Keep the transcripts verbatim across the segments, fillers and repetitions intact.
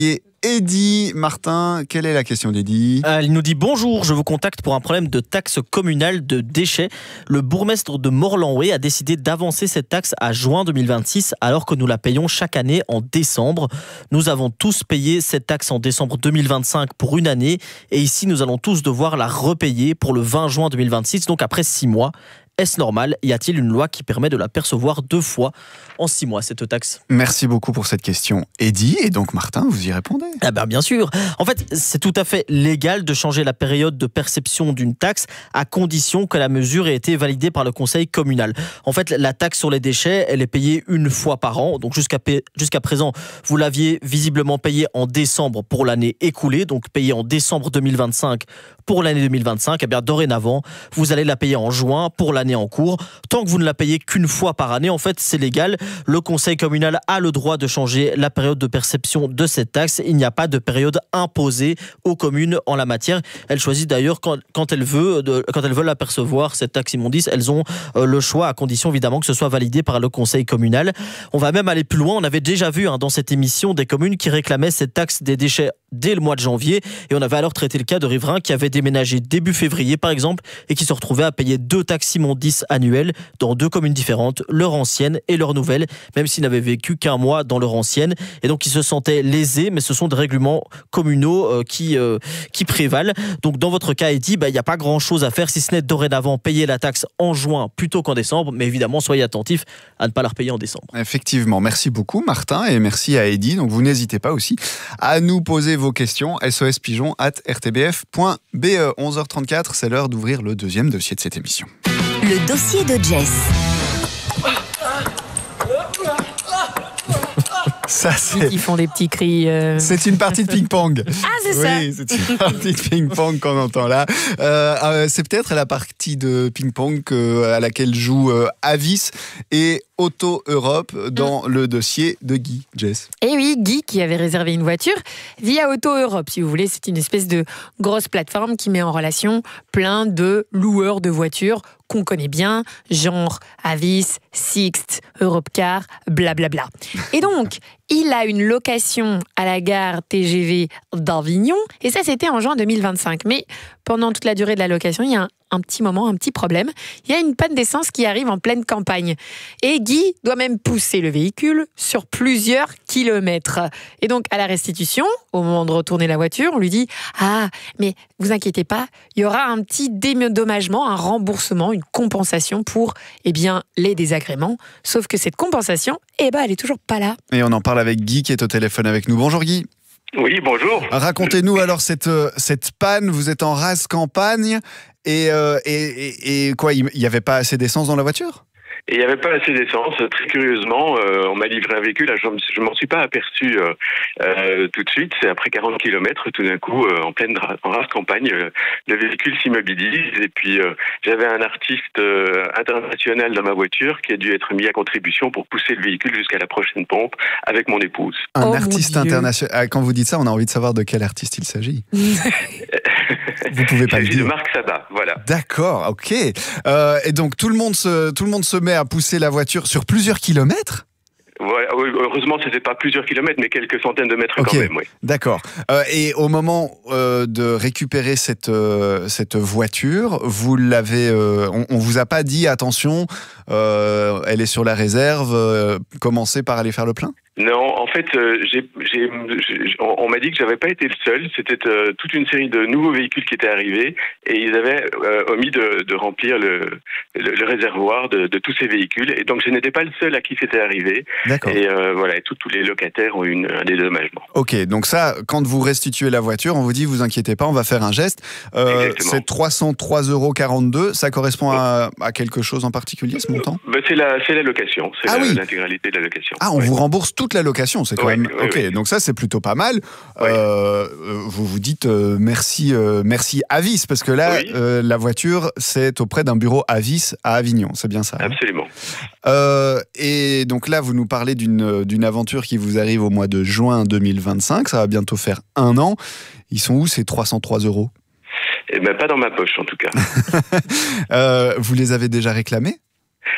Et Eddy, Martin, quelle est la question d'Eddy ? euh, Il nous dit « Bonjour, je vous contacte pour un problème de taxe communale de déchets. Le bourgmestre de Morlanway a décidé d'avancer cette taxe à juin deux mille vingt-six alors que nous la payons chaque année en décembre. Nous avons tous payé cette taxe en décembre deux mille vingt-cinq pour une année et ici nous allons tous devoir la repayer pour le vingt juin deux mille vingt-six, donc après six mois. Est-ce normal ? Y a-t-il une loi qui permet de la percevoir deux fois en six mois, cette taxe ? » Merci beaucoup pour cette question, Eddy. Et donc, Martin, vous y répondez ? Ah ben bien sûr. En fait, c'est tout à fait légal de changer la période de perception d'une taxe à condition que la mesure ait été validée par le conseil communal. En fait, la taxe sur les déchets, elle est payée une fois par an. Donc jusqu'à, jusqu'à présent, vous l'aviez visiblement payée en décembre pour l'année écoulée, donc payée en décembre deux mille vingt-cinq pour l'année deux mille vingt-cinq. Et bien dorénavant, vous allez la payer en juin pour l'année en cours. Tant que vous ne la payez qu'une fois par année, en fait, c'est légal. Le conseil communal a le droit de changer la période de perception de cette taxe. Il n'y a pas de période imposée aux communes en la matière. Elles choisissent d'ailleurs quand, quand elles veulent, de, quand elles veulent apercevoir cette taxe immondice, elles ont euh, le choix à condition évidemment que ce soit validé par le conseil communal. On va même aller plus loin. On avait déjà vu hein, dans cette émission des communes qui réclamaient cette taxe des déchets dès le mois de janvier et on avait alors traité le cas de riverains qui avaient déménagé début février par exemple et qui se retrouvaient à payer deux taxes immondices annuelles dans deux communes différentes, leur ancienne et leur nouvelle, même s'ils n'avaient vécu qu'un mois dans leur ancienne et donc ils se sentaient lésés, mais ce sont des règlements communaux euh, qui, euh, qui prévalent. Donc dans votre cas, Eddy, bah, il n'y a pas grand chose à faire si ce n'est dorénavant payer la taxe en juin plutôt qu'en décembre, mais évidemment soyez attentifs à ne pas la repayer en décembre. Effectivement, merci beaucoup Martin et merci à Eddy. Donc vous n'hésitez pas aussi à nous poser vos questions. S O S pigeon arobase r t b f point b e. onze heures trente-quatre, c'est l'heure d'ouvrir le deuxième dossier de cette émission. Le dossier de Jess. Ça, c'est... Ils font des petits cris. Euh... C'est une partie de ping-pong. Ah, c'est ça. Oui, c'est une partie de ping-pong qu'on entend là. Euh, euh, c'est peut-être la partie de ping-pong que, à laquelle jouent euh, Avis et Auto Europe dans mmh. le dossier de Guy, Jess. Et oui, Guy qui avait réservé une voiture via Auto Europe, si vous voulez. C'est une espèce de grosse plateforme qui met en relation plein de loueurs de voitures qu'on connaît bien, genre Avis, Sixt, Europcar, blablabla. Et donc, il a une location à la gare T G V d'Avignon, et ça, c'était en juin deux mille vingt-cinq. Mais pendant toute la durée de la location, il y a un, un petit moment, un petit problème. Il y a une panne d'essence qui arrive en pleine campagne. Et Guy doit même pousser le véhicule sur plusieurs kilomètres. Et donc, à la restitution, au moment de retourner la voiture, on lui dit « Ah, mais vous inquiétez pas, il y aura un petit dédommagement, un remboursement, une compensation pour eh bien, les désagréments. » Sauf que cette compensation, eh ben, elle est toujours pas là. Et on en parle avec Guy qui est au téléphone avec nous. Bonjour Guy. Oui, bonjour. Racontez-nous alors cette, cette panne. Vous êtes en rase campagne et, euh, et, et, et quoi, il n'y avait pas assez d'essence dans la voiture ? Et il n'y avait pas assez d'essence. Très curieusement, euh, on m'a livré un véhicule. Je ne m'en suis pas aperçu euh, euh, tout de suite. C'est après quarante kilomètres, tout d'un coup, euh, en pleine en race campagne, euh, le véhicule s'immobilise. Et puis, euh, j'avais un artiste euh, international dans ma voiture qui a dû être mis à contribution pour pousser le véhicule jusqu'à la prochaine pompe avec mon épouse. Un oh artiste international. Quand vous dites ça, on a envie de savoir de quel artiste il s'agit. Vous pouvez pas le dire. De Marc Sabat, voilà. D'accord, ok. Euh, et donc tout le monde se, tout le monde se met à pousser la voiture sur plusieurs kilomètres ? Voilà, heureusement, c'était pas plusieurs kilomètres, mais quelques centaines de mètres okay, quand même. Oui. D'accord. Euh, et au moment euh, de récupérer cette euh, cette voiture, vous l'avez, euh, on, on vous a pas dit attention, euh, elle est sur la réserve, euh, commencez par aller faire le plein ? Non, en fait, euh, j'ai, j'ai, j'ai, on m'a dit que j'avais pas été le seul. C'était euh, toute une série de nouveaux véhicules qui étaient arrivés et ils avaient euh, omis de, de remplir le, le, le réservoir de, de tous ces véhicules. Et donc, je n'étais pas le seul à qui c'était arrivé. D'accord. Et euh, voilà, et tous les locataires ont eu une, un dédommagement. Ok, donc ça, quand vous restituez la voiture, on vous dit, vous inquiétez pas, on va faire un geste. Euh, c'est trois cent trois euros quarante-deux. Ça correspond à, à quelque chose en particulier, ce montant ? Ben, c'est la, c'est la location. C'est ah la, oui. l'intégralité de la location. Ah, on ouais. vous rembourse toute la location, c'est quand oui, même. Oui, ok, oui. donc ça c'est plutôt pas mal. Oui. Euh, vous vous dites euh, merci, euh, merci Avis parce que là oui. euh, la voiture c'est auprès d'un bureau Avis à Avignon, c'est bien ça. Absolument. Hein euh, et donc là vous nous parlez d'une d'une aventure qui vous arrive au mois de juin deux mille vingt-cinq, ça va bientôt faire un an. Ils sont où ces trois cent trois euros ? Eh ben pas dans ma poche en tout cas. euh, vous les avez déjà réclamés ?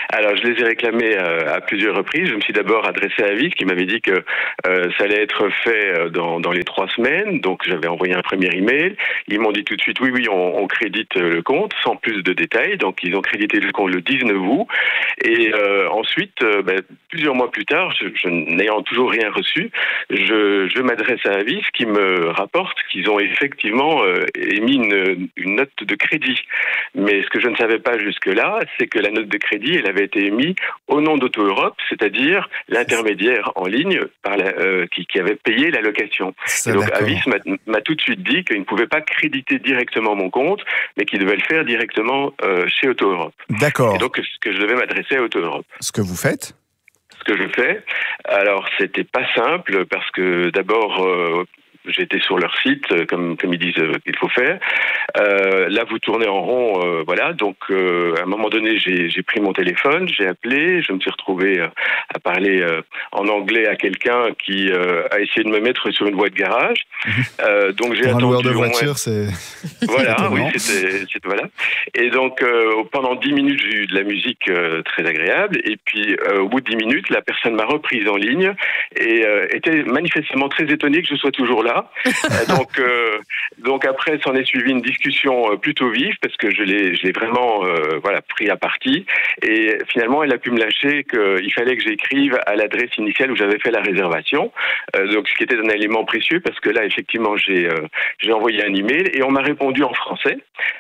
Alors, je les ai réclamés euh, à plusieurs reprises. Je me suis d'abord adressé à Avis, qui m'avait dit que euh, ça allait être fait dans, dans les trois semaines. Donc, j'avais envoyé un premier email. Ils m'ont dit tout de suite, oui, oui, on, on crédite le compte, sans plus de détails. Donc, ils ont crédité le compte le dix-neuf août. Et euh, ensuite, euh, ben, plusieurs mois plus tard, je, je n'ayant toujours rien reçu, je, je m'adresse à Avis, qui me rapporte qu'ils ont effectivement euh, émis une, une note de crédit. Mais ce que je ne savais pas jusque-là, c'est que la note de crédit, elle avait été émise au nom d'Auto Europe, c'est-à-dire l'intermédiaire en ligne par la, euh, qui, qui avait payé la location. Ça, et donc d'accord. Avis m'a, m'a tout de suite dit qu'il ne pouvait pas créditer directement mon compte, mais qu'il devait le faire directement euh, chez Auto Europe. D'accord. Et donc que je devais m'adresser à Auto Europe. Ce que vous faites ? Ce que je fais, alors c'était pas simple parce que d'abord euh, j'étais sur leur site, comme, comme ils disent euh, qu'il faut faire. Euh, là, vous tournez en rond, euh, voilà. Donc, euh, à un moment donné, j'ai, j'ai pris mon téléphone, j'ai appelé, je me suis retrouvé euh, à parler euh, en anglais à quelqu'un qui euh, a essayé de me mettre sur une voie de garage. Euh, donc, j'ai Pour un attendu. loueur de au moins- voiture, c'est... Voilà, c'est oui, étonnant. c'était, c'était voilà. Et donc, euh, pendant dix minutes, j'ai eu de la musique euh, très agréable. Et puis, euh, au bout de dix minutes, la personne m'a reprise en ligne et euh, était manifestement très étonnée que je sois toujours là. Euh, donc, euh, donc après, s'en est suivi une discussion euh, plutôt vive parce que je l'ai, je l'ai vraiment, euh, voilà, pris à partie. Et finalement, elle a pu me lâcher qu'il fallait que j'écrive à l'adresse initiale où j'avais fait la réservation. Euh, donc, ce qui était un élément précieux parce que là, effectivement, j'ai, euh, j'ai envoyé un email et on m'a répondu en français.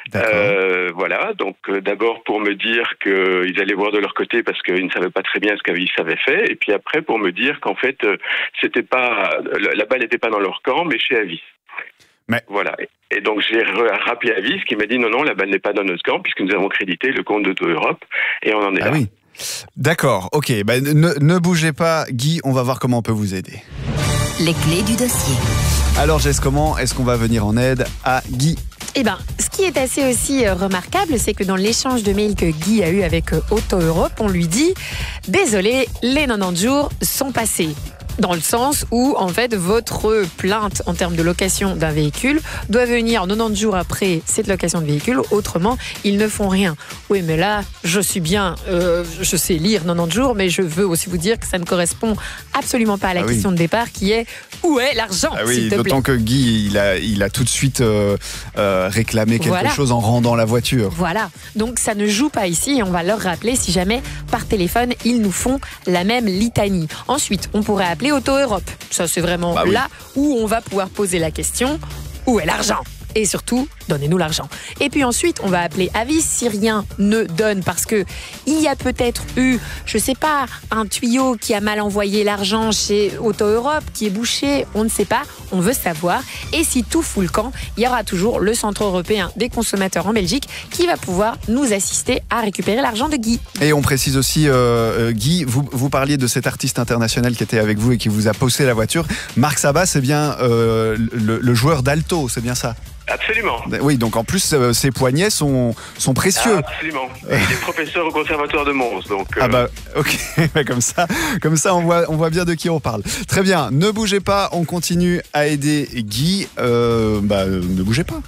Euh, voilà. Donc, euh, d'abord pour me dire qu'ils allaient voir de leur côté parce qu'ils ne savaient pas très bien ce qu'Avis avait fait. Et puis après, pour me dire qu'en fait, euh, c'était pas, la balle n'était pas dans leur camp, mais chez Avis. Mais... Voilà. Et donc, j'ai rappelé Avis qui m'a dit non, non, la balle n'est pas dans notre camp puisque nous avons crédité le compte d'Auto Europe et on en est Ah là. oui. D'accord, ok. Bah, ne, ne bougez pas, Guy, on va voir comment on peut vous aider. Les clés du dossier. Alors, Jess, comment est-ce qu'on va venir en aide à Guy ? Eh ben, ce qui est assez aussi euh, remarquable, c'est que dans l'échange de mails que Guy a eu avec euh, Auto Europe, on lui dit « Désolé, les quatre-vingt-dix jours sont passés ». Dans le sens où, en fait, votre plainte en termes de location d'un véhicule doit venir quatre-vingt-dix jours après cette location de véhicule. Autrement, ils ne font rien. Oui, mais là, je suis bien, euh, je sais lire quatre-vingt-dix jours, mais je veux aussi vous dire que ça ne correspond absolument pas à la Ah oui. question de départ qui est « Où est l'argent, Ah s'il oui, te plaît ?» d'autant que Guy, il a, il a tout de suite euh, euh, réclamé quelque Voilà. chose en rendant la voiture. Voilà, donc ça ne joue pas ici et on va leur rappeler si jamais par téléphone ils nous font la même litanie. Ensuite, on pourrait appeler Auto Europe. Ça c'est vraiment Bah oui. là où on va pouvoir poser la question, où est l'argent ? Et surtout, donnez-nous l'argent. Et puis ensuite, on va appeler Avis si rien ne donne parce que il y a peut-être eu, je sais pas, un tuyau qui a mal envoyé l'argent chez Auto Europe, qui est bouché, on ne sait pas, on veut savoir. Et si tout fout le camp, il y aura toujours le Centre européen des consommateurs en Belgique qui va pouvoir nous assister à récupérer l'argent de Guy. Et on précise aussi, euh, euh, Guy, vous, vous parliez de cet artiste international qui était avec vous et qui vous a posté la voiture. Marc Sabat, c'est bien euh, le, le joueur d'alto, c'est bien ça ? Absolument. Oui, donc en plus, euh, ses poignets sont, sont précieux. Ah, absolument. Et il est professeur au conservatoire de Mons, donc. euh, Ah bah ok, comme ça, comme ça on voit, on voit bien de qui on parle. Très bien, ne bougez pas, on continue à aider Guy. Euh, bah ne bougez pas.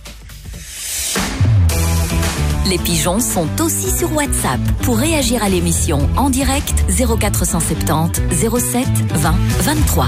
Les pigeons sont aussi sur WhatsApp. Pour réagir à l'émission en direct, zéro quatre cent soixante-dix zéro sept vingt vingt-trois.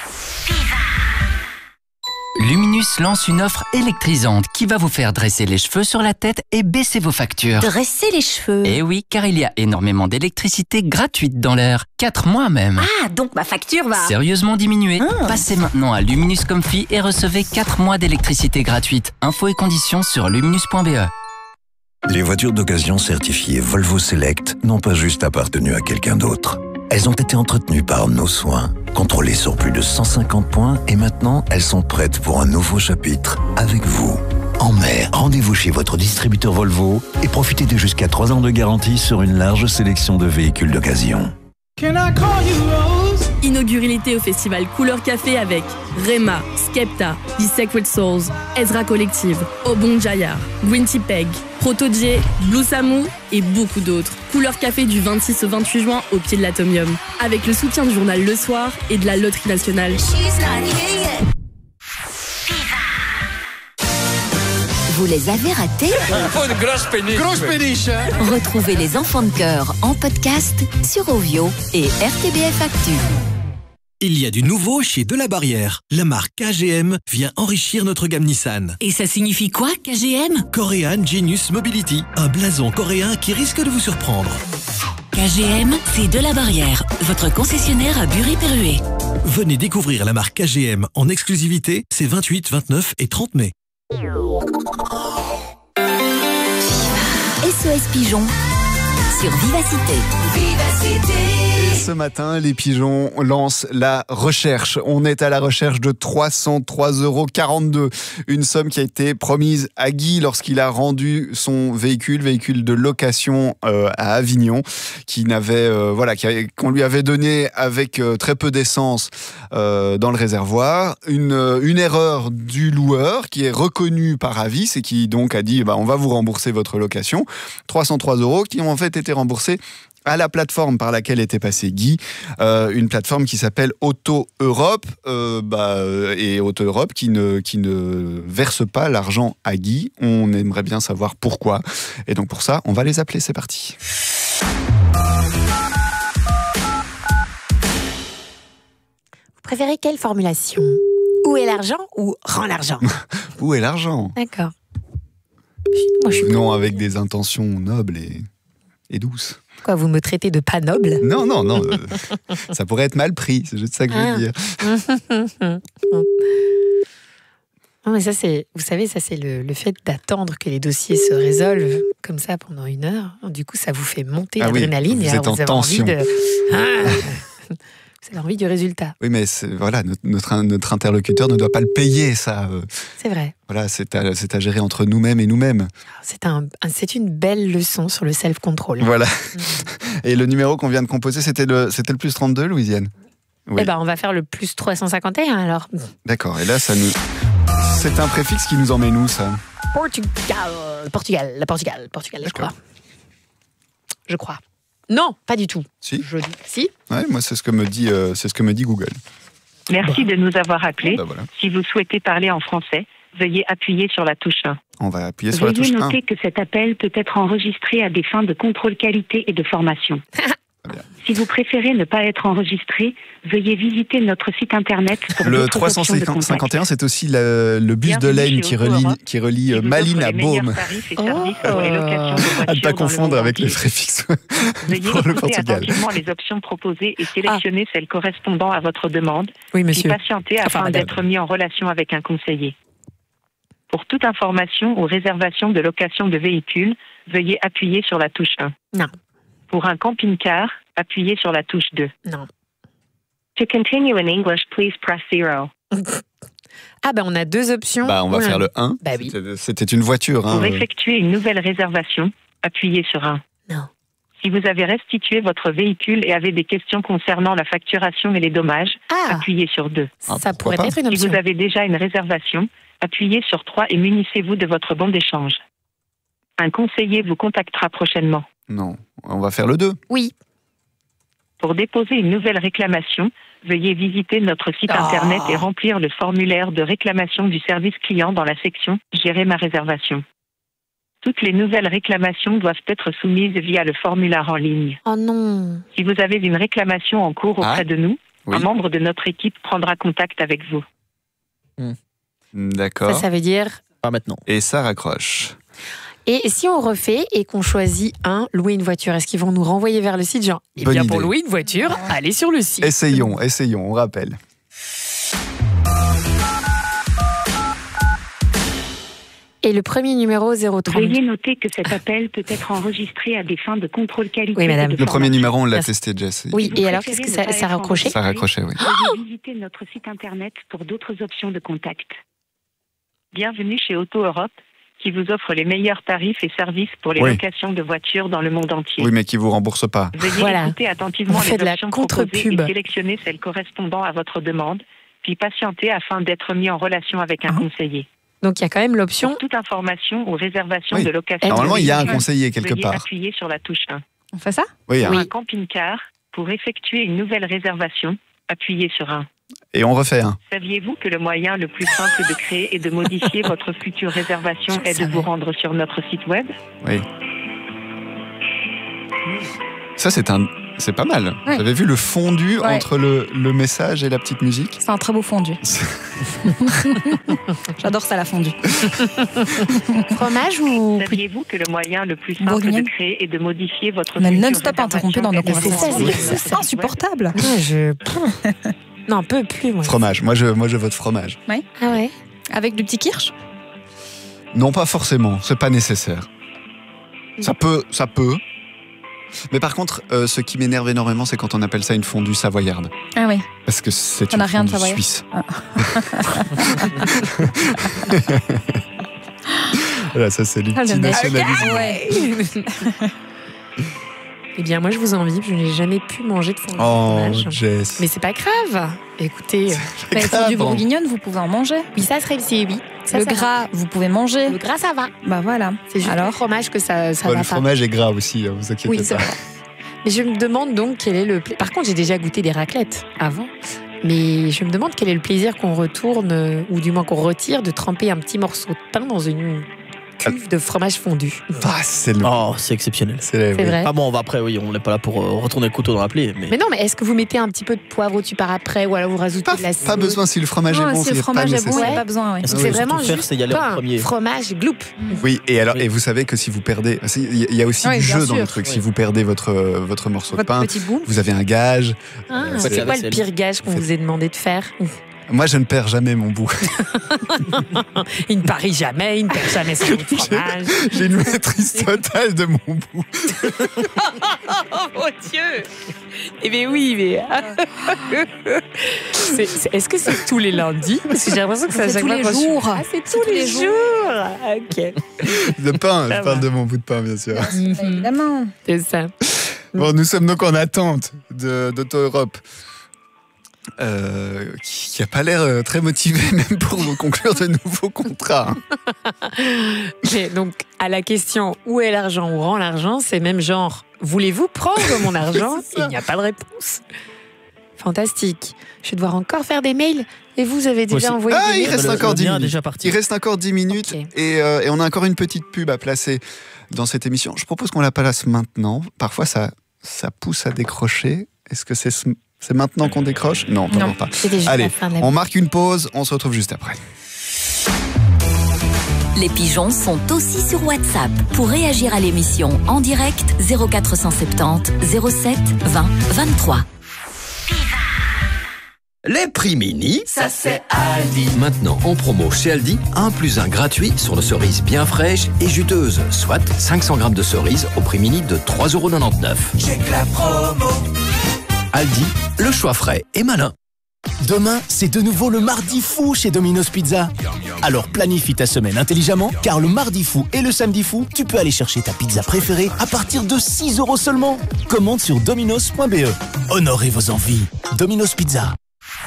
Luminus lance une offre électrisante qui va vous faire dresser les cheveux sur la tête et baisser vos factures. Dresser les cheveux. Eh oui, car il y a énormément d'électricité gratuite dans l'air. quatre mois même. Ah, donc ma facture va... Sérieusement diminuée. Ah. Passez maintenant à Luminus Comfy et recevez quatre mois d'électricité gratuite. Infos et conditions sur luminus point b e. Les voitures d'occasion certifiées Volvo Select n'ont pas juste appartenu à quelqu'un d'autre. Elles ont été entretenues par nos soins, contrôlées sur plus de cent cinquante points et maintenant elles sont prêtes pour un nouveau chapitre avec vous. En mai, rendez-vous chez votre distributeur Volvo et profitez de jusqu'à trois ans de garantie sur une large sélection de véhicules d'occasion. Inaugurez l'été au festival Couleur Café avec Rema, Skepta, The Sacred Souls, Ezra Collective, Obon Jayar, Gwinty Peg, Proto-J, Blue Samu et beaucoup d'autres. Couleur Café du vingt-six au vingt-huit juin au pied de l'Atomium. Avec le soutien du journal Le Soir et de la Loterie Nationale. Vous les avez ratés? Oh, une grosse péniche. Grosse péniche, hein? Retrouvez les enfants de cœur en podcast sur Ovio et R T B F Actu. Il y a du nouveau chez Delabarrière. La marque K G M vient enrichir notre gamme Nissan. Et ça signifie quoi, K G M? Korean Genius Mobility, un blason coréen qui risque de vous surprendre. K G M, c'est Delabarrière, votre concessionnaire à Bury-Perruet. Venez découvrir la marque K G M en exclusivité ces vingt-huit, vingt-neuf et trente mai. S O S Pigeon sur Vivacité. Vivacité. Et ce matin, les pigeons lancent la recherche. On est à la recherche de trois cent trois euros quarante-deux. Une somme qui a été promise à Guy lorsqu'il a rendu son véhicule, véhicule de location euh, à Avignon, qui n'avait, euh, voilà, qui avait, qu'on lui avait donné avec euh, très peu d'essence euh, dans le réservoir. Une, une erreur du loueur qui est reconnue par Avis et qui donc a dit bah, on va vous rembourser votre location. trois cent trois euros qui ont en fait été remboursés à la plateforme par laquelle était passé Guy, euh, une plateforme qui s'appelle Auto Europe, euh, bah, et Auto Europe qui ne, qui ne verse pas l'argent à Guy. On aimerait bien savoir pourquoi. Et donc pour ça, on va les appeler. C'est parti. Vous préférez quelle formulation? Où est l'argent ou rends l'argent? Où est l'argent? D'accord. Moi, je suis non, avec des intentions nobles et, et douces. Quoi, vous me traitez de pas noble? Non, non, non. euh, ça pourrait être mal pris, c'est juste ça que je veux dire. Non, mais ça, c'est, vous savez, ça, c'est le, le fait d'attendre que les dossiers se résolvent comme ça pendant une heure. Du coup, ça vous fait monter Ah oui, l'adrénaline vous et êtes alors en vous avez tension. envie de. Ah vous avez envie du résultat. Oui, mais c'est, voilà, notre, notre, notre interlocuteur ne doit pas le payer, ça. euh, C'est vrai. Voilà, c'est à, c'est à gérer entre nous-mêmes et nous-mêmes. C'est, un, un- c'est une belle leçon sur le self-control. Voilà. Et le numéro qu'on vient de composer, c'était le, c'était le plus trente-deux, Louisiane? Oui. Eh ben, on va faire le plus trois cent cinquante et un alors. D'accord, et là, ça nous... c'est un préfixe qui nous emmène où, ça? Portugal, Portugal, la Portugal, Portugal, je D'accord. crois. Je crois. Non, pas du tout. Si. Je dis si. Ouais, moi, c'est ce que me dit, euh, c'est ce que me dit Google. Merci de nous avoir appelés. Bah, voilà. Si vous souhaitez parler en français, veuillez appuyer sur la touche un. On va appuyer sur la touche Veuillez un. noter que cet appel peut être enregistré à des fins de contrôle qualité et de formation. Si vous préférez ne pas être enregistré, veuillez visiter notre site internet pour Le d'autres trois cent options de contact. cinquante et un, c'est aussi le, le bus de Bienvenue laine chez qui Auto relie, Europe, qui relie qui euh, vous Malines offre à les meilleurs Baume. tarifs et services pour les locations de À ne voitures pas dans le confondre monde avec les entier. préfixes Veuillez pour le écouter Portugal. attentivement les options proposées et sélectionner celles correspondant à votre demande. Oui, Puis monsieur. patienter Enfin, afin madame. d'être mis en relation avec un conseiller. Pour toute information ou réservation de location de véhicules, veuillez appuyer sur la touche un. Non. Pour un camping-car, appuyez sur la touche deux. Non. To continue in English, please press zero. Ah ben on a deux options. Bah, on va Ouais. faire le un. Bah oui. C'était- C'était une voiture. Hein. Pour effectuer une nouvelle réservation, appuyez sur un. Non. Si vous avez restitué votre véhicule et avez des questions concernant la facturation et les dommages, Ah, appuyez sur deux. Ah, ça pourquoi pourrait pas. être une Si option. vous avez déjà une réservation, appuyez sur trois et munissez-vous de votre bon d'échange. Un conseiller vous contactera prochainement. Non, on va faire le deux. Oui. Pour déposer une nouvelle réclamation, veuillez visiter notre site Oh. internet et remplir le formulaire de réclamation du service client dans la section « Gérer ma réservation ». Toutes les nouvelles réclamations doivent être soumises via le formulaire en ligne. Oh non. Si vous avez une réclamation en cours auprès Ah. de nous, Oui. un membre de notre équipe prendra contact avec vous. Ça, D'accord. ça veut dire. Pas maintenant. Et ça raccroche. Et si on refait et qu'on choisit un, louer une voiture, est-ce qu'ils vont nous renvoyer vers le site genre, eh Bonne bien pour idée. louer une voiture, allez sur le site. Essayons, essayons, on rappelle. Et le premier numéro zéro trente. Veuillez noter que cet appel peut être enregistré à des fins de contrôle qualité. Oui, madame. et de Le premier formation. numéro, on l'a Merci. testé, Jess. Oui, Si vous et alors qu'est-ce préférez que ne ça, pas ça être raccrochait Ça raccrochait, oui. Veuillez visiter notre site internet pour d'autres options de contact. Bienvenue chez Auto Europe, qui vous offre les meilleurs tarifs et services pour les Oui. locations de voitures dans le monde entier. Oui, mais qui vous rembourse pas. Veuillez Voilà. écouter attentivement On fait les de la options contre-pub. proposées et sélectionner celles correspondant à votre demande, puis patienter afin d'être mis en relation avec un Ah. conseiller. Donc il y a quand même l'option. Pour toute information ou réservation Oui. de location Normalement, de il y a un véhicule, conseiller quelque veuillez part. appuyer sur la touche un. On fait ça? Oui, hein. Pour Oui. un camping-car, pour effectuer une nouvelle réservation, appuyez sur un. Et on refait un. Saviez-vous que le moyen le plus simple de créer et de modifier votre future réservation est de vous rendre sur notre site web? Oui. Ça, c'est un... C'est pas mal. Oui. Vous avez vu le fondu Ouais. entre le, le message et la petite musique? C'est un très beau fondu. J'adore ça, la fondue. Fromage ou... Saviez-vous que le moyen le plus simple Bourguignonne de créer et de modifier votre Mais future non-stop interrompu dans nos réservation est de conversations. vous rendre C'est sur notre site web? insupportable. Moi, je... Non, un peu plus, moi. Fromage. Moi je, moi, je vote fromage. Oui. Ah ouais? Avec du petit kirsch. Non, pas forcément. C'est pas nécessaire. Ça peut, ça peut. Mais par contre, euh, ce qui m'énerve énormément, c'est quand on appelle ça une fondue savoyarde. Ah oui. Parce que c'est Ça une n'a rien de fondue savoyard. suisse. Ah. Voilà, ça c'est du Ah, petit le mec. nationalisme. Ouais. Eh bien, moi, je vous envie. Je n'ai jamais pu manger de fondue au Oh, fromage. Jess. Mais c'est pas grave. Écoutez, Mais grave, fondue hein. bourguignonne, vous pouvez en manger. oui, ça serait c'est oui. Ça, Le ça va. gras, vous pouvez manger. Le gras, ça va. Bah voilà. C'est juste Alors le fromage que ça, ça Bon, va le pas. fromage est gras aussi, hein, vous inquiétez Oui, pas. c'est vrai. Mais je me demande donc quel est le. pla- Par contre, j'ai déjà goûté des raclettes avant. Mais je me demande quel est le plaisir qu'on retourne, euh, ou du moins qu'on retire, de tremper un petit morceau de pain dans une cuve de fromage fondu. Ah, c'est le... Oh, c'est exceptionnel. C'est, C'est vrai. Ah bon, on va après, oui, on n'est pas là pour euh, retourner le couteau dans la plaie. Mais... Mais non, mais est-ce que vous mettez un petit peu de poivre au-dessus par après, ou alors vous rajoutez Pas, de la pas sauce besoin si le fromage Non, est bon, si le c'est fromage pas est bon, il n'y a nécessaire. pas besoin. Ouais. Est-ce Donc que c'est ce vraiment qu'il faut faire, juste c'est y aller en pain, premier. fromage, gloup. Oui, et alors, Oui. et vous savez que si vous perdez, il y a aussi Oui, du bien jeu dans le sûr. truc. Si Oui. vous perdez votre euh, votre morceau de Votre pain, petit bout. vous avez un gage. Ah, Euh, c'est c'est- quoi le c'est- pire gage qu'on Faites- vous ait demandé de faire? Moi, je ne perds jamais mon bout. Il ne parie jamais, il ne perd jamais son bout de fromage. J'ai une maîtrise totale de mon bout. Oh mon Dieu! Eh bien oui, mais... C'est- c'est- Est-ce que c'est tous les lundis? Parce que j'ai l'impression que c'est à C'est chaque tous fois les quand je- jours. Ah, c'est tous les jours! Ok. De pain, Ça je parle va. de mon bout de pain, bien sûr. Mhm. Évidemment. C'est ça. Bon, nous sommes donc en attente de, d'Auto-Europe. Euh, qui n'a pas l'air euh, très motivé même pour nous conclure de nouveaux contrats. Mais donc, à la question où est l'argent, où rend l'argent, c'est même genre, voulez-vous prendre mon argent? C'est ça. Il n'y a pas de réponse. Fantastique. Je vais devoir encore faire des mails. Et vous avez déjà Aussi. envoyé Ah, des il mails? reste Le- encore le dix mien a minutes. déjà parti. Il reste encore dix minutes Ok. et, euh, et on a encore une petite pub à placer dans cette émission. Je propose qu'on la place maintenant. Parfois, ça, ça pousse à décrocher. Est-ce que c'est, ce- c'est maintenant qu'on décroche? Non, vraiment Non. pas. C'était juste Allez, la fin de la on marque une pause. On se retrouve juste après. Les pigeons sont aussi sur WhatsApp. Pour réagir à l'émission en direct, zéro quatre cent soixante-dix zéro sept vingt vingt-trois. Les prix mini, ça c'est Aldi. Maintenant en promo chez Aldi, un plus un gratuit sur nos cerises bien fraîches et juteuses, soit cinq cents grammes de cerises au prix mini de trois euros quatre-vingt-dix-neuf. Check la promo. Aldi, le choix frais et malin. Demain, c'est de nouveau le mardi fou chez Domino's Pizza. Alors planifie ta semaine intelligemment, car le mardi fou et le samedi fou, tu peux aller chercher ta pizza préférée à partir de six euros seulement. Commande sur dominos point b e. Honorez vos envies. Domino's Pizza.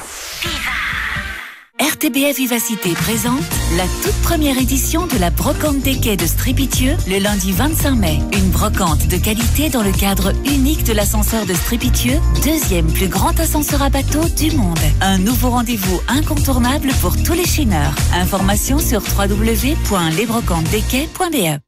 R T B F Vivacité présente la toute première édition de la brocante des quais de Stripitieux le lundi vingt-cinq mai. Une brocante de qualité dans le cadre unique de l'ascenseur de Stripitieux, deuxième plus grand ascenseur à bateau du monde. Un nouveau rendez-vous incontournable pour tous les chineurs. Information sur w w w point les brocantes des quais point b e.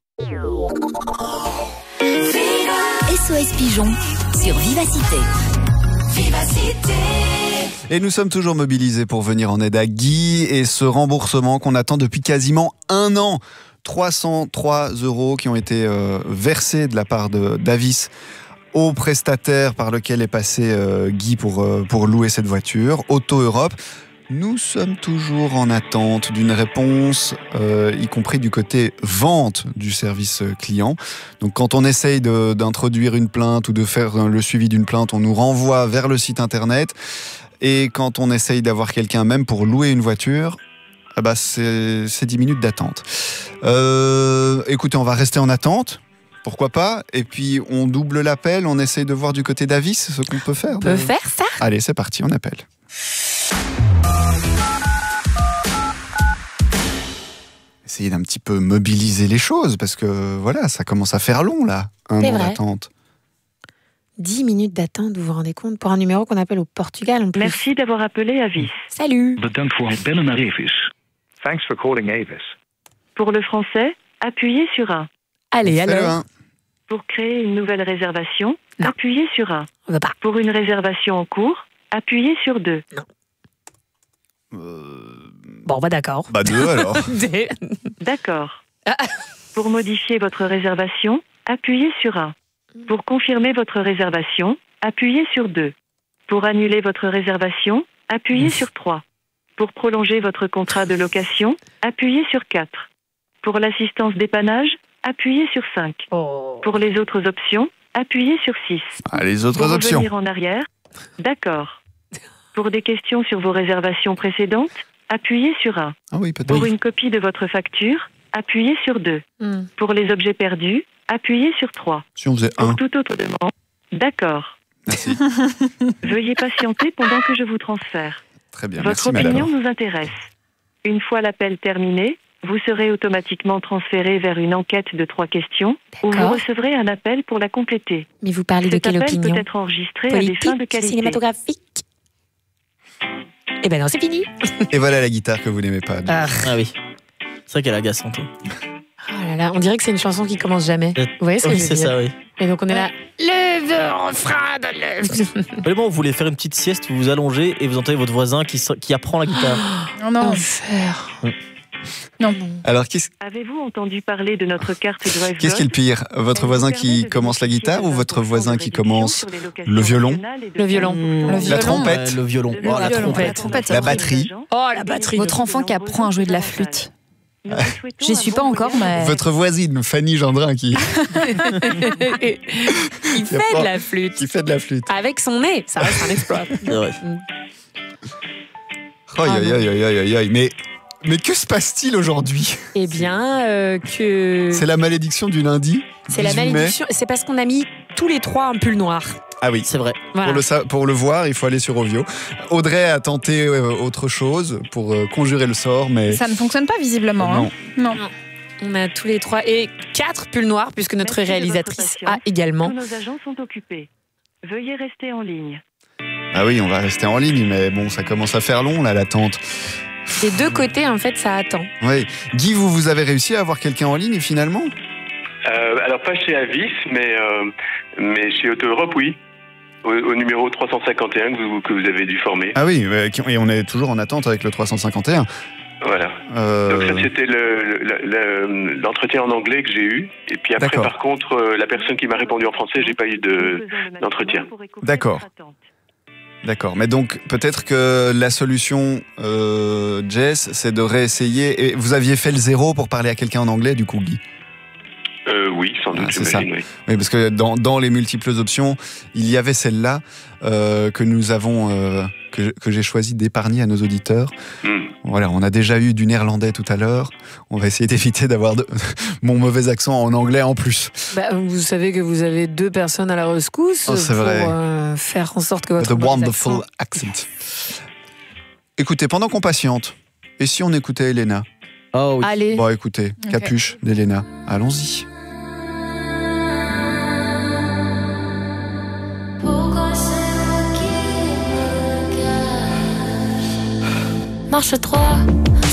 S O S Pigeon sur Vivacité. Vivacité. Et nous sommes toujours mobilisés pour venir en aide à Guy et ce remboursement qu'on attend depuis quasiment un an. trois cent trois euros qui ont été euh, versés de la part de d'Avis au prestataire par lequel est passé euh, Guy pour, euh, pour louer cette voiture, Auto-Europe. Nous sommes toujours en attente d'une réponse, euh, y compris du côté vente du service client. Donc quand on essaye de, d'introduire une plainte ou de faire le suivi d'une plainte, on nous renvoie vers le site internet. Et quand on essaye d'avoir quelqu'un même pour louer une voiture, eh ben c'est, c'est dix minutes d'attente. Euh, écoutez, on va rester en attente. Pourquoi pas? Et puis on double l'appel, on essaye de voir du côté d'Avis ce qu'on peut faire. On peut de... faire ça? Allez, c'est parti, on appelle. Essayer d'un petit peu mobiliser les choses parce que voilà, ça commence à faire long là, un C'est an vrai. d'attente. dix minutes d'attente, vous vous rendez compte, pour un numéro qu'on appelle au Portugal en plus. Merci d'avoir appelé Avis. Salut. Bedankt voor het bellen naar Avis. Thanks for calling Avis. Pour le français, appuyez sur un. Allez, alors. Pour créer une nouvelle réservation, non. appuyez sur un. On veut pas. Pour une réservation en cours, appuyez sur deux. Non. Euh... Bon, bah d'accord. Bah deux alors. D'accord. Ah. Pour modifier votre réservation, appuyez sur un. Pour confirmer votre réservation, appuyez sur deux. Pour annuler votre réservation, appuyez Ouf. sur trois. Pour prolonger votre contrat de location, appuyez sur quatre. Pour l'assistance dépannage, appuyez sur cinq. Oh. Pour les autres options, appuyez sur six. Ah, les autres Pour options. revenir en arrière, d'accord. Pour des questions sur vos réservations précédentes, appuyez sur un. Ah oui, peut-être. Pour une copie de votre facture, appuyez sur deux. Mm. Pour les objets perdus, appuyez sur trois. Si on faisait Pour un. toute autre demande, d'accord. Merci. Veuillez patienter pendant que je vous transfère. Très bien, votre merci, opinion madame. nous intéresse. Une fois l'appel terminé, vous serez automatiquement transféré vers une enquête de trois questions où vous recevrez un appel pour la compléter. Mais vous parlez Cet de quelle appel opinion? peut être enregistré Politique, à des fins de qualité. Cinématographique. Eh ben non, c'est fini. Et voilà la guitare que vous n'aimez pas. Ah, ah oui. C'est vrai qu'elle est agaçante. Oh là là, on dirait que c'est une chanson qui commence jamais. Vous voyez ce que oui, je veux c'est dire? ça, oui. Et donc on est là. Le refrain de le. Vraiment, vous voulez faire une petite sieste, vous vous allongez et vous entendez votre voisin qui, qui apprend la guitare. Oh non. Enfer. Oui. Non. Alors, qu'est-ce... Avez-vous entendu parler de notre carte Drive qu'est-ce qui est le pire? Votre voisin qui commence la guitare ou votre voisin qui commence le violon? Le violon. Le La violon. trompette? Ouais, le violon. Le Oh, la violon. trompette. La trompette, La c'est batterie? Oh, la batterie. Votre enfant qui apprend à jouer de la flûte. J'y suis pas encore, mais. Votre voisine, Fanny Gendrin, qui... Il fait de la flûte. qui fait de la flûte. Avec son nez, ça reste un exploit. C'est vrai. Aïe, aïe, aïe, aïe, aïe, aïe. Mais, mais que se passe-t-il aujourd'hui? Eh bien, euh, que. C'est la malédiction du lundi. C'est la dix-huit mai. malédiction. C'est parce qu'on a mis tous les trois un pull noir. Ah oui, c'est vrai. Voilà. Pour, le, sa- pour le voir, il faut aller sur Ovio. Audrey a tenté euh, autre chose pour euh, conjurer le sort, mais... Ça ne fonctionne pas visiblement. Non. Hein. Non. Non. On a tous les trois et quatre pulls noirs puisque notre Merci de réalisatrice votre a également. Tous nos agents sont occupés. Veuillez rester en ligne. Ah oui, on va rester en ligne, mais bon, ça commence à faire long, là, l'attente. Des deux côtés, en fait, ça attend. Oui. Guy, vous, vous avez réussi à avoir quelqu'un en ligne, finalement? Euh, alors, pas chez Avis, mais, euh, mais chez Auto Europe, oui. Au, au numéro trois cent cinquante et un que vous, que vous avez dû former. Ah oui, euh, et on est toujours en attente avec le trois cent cinquante et un. Voilà. Euh... Donc ça, c'était le, le, le, l'entretien en anglais que j'ai eu. Et puis après, D'accord. par contre, euh, la personne qui m'a répondu en français, j'ai pas eu de, d'entretien. D'accord. D'accord. Mais donc, peut-être que la solution, euh, Jess, c'est de réessayer. Et vous aviez fait le zéro pour parler à quelqu'un en anglais, du coup, Guy? Euh, oui, sans doute, Ah, c'est ça. j'imagine, oui. Oui, parce que dans, dans les multiples options, il y avait celle-là euh, que nous avons, euh, que, que j'ai choisi d'épargner à nos auditeurs. Mm. Voilà, on a déjà eu du néerlandais tout à l'heure. On va essayer d'éviter d'avoir de, mon mauvais accent en anglais en plus. Bah, vous savez que vous avez deux personnes à la rescousse Oh, c'est pour vrai. euh, faire en sorte que votre The mauvais wonderful accent- accent. Écoutez, pendant qu'on patiente, et si on écoutait Elena? Oh oui. Allez. Bon, écoutez, Ok. Capuche d'Elena. Allons-y. Marche trois.